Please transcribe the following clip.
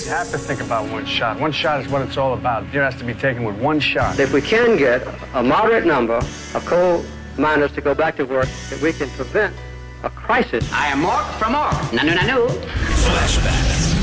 You have to think about one shot. One shot is what it's all about. It has to be taken with one shot. If we can get a moderate number of coal miners to go back to work, that we can prevent a crisis. I am Mork from Mork. Nanu. Flashback.